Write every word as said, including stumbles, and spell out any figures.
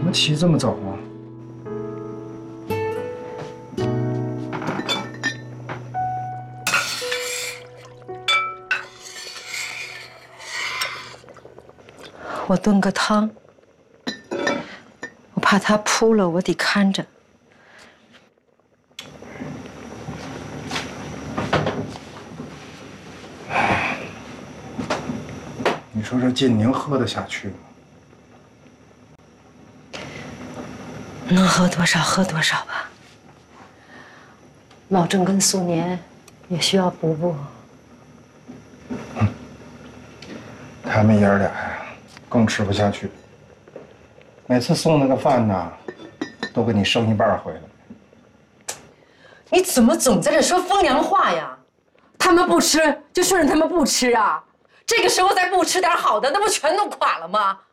么起这么早啊？ 我炖个汤，我怕它扑了，我得看着。 你说这劲您喝得下去吗？ 能喝多少喝多少吧。老郑跟素年也需要补补。 嗯，他们爷儿俩呀，更吃不下去。每次送那个饭呢，都给你剩一半回来。 你怎么总在这说风凉话呀？他们不吃就顺着他们不吃啊！这个时候再不吃点好的，那不全都垮了吗？